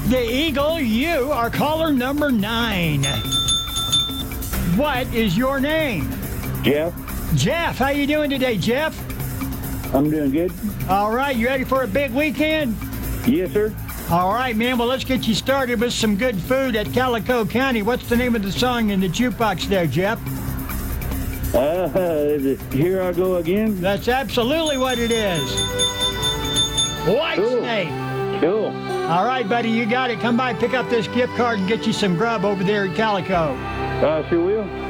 The Eagle, you are caller number 9. What is your name? Jeff, Jeff, how you doing today, Jeff? I'm doing good. All right, you ready for a big weekend? Yes, sir. All right, man. Well, let's get you started with some good food at Calico County. What's the name of the song in the jukebox there, Jeff? Is it Here I Go Again? That's absolutely what it is. White Cool. Snake. Cool. All right, buddy, you got it. Come by, pick up this gift card, and get you some grub over there at Calico. Sure will.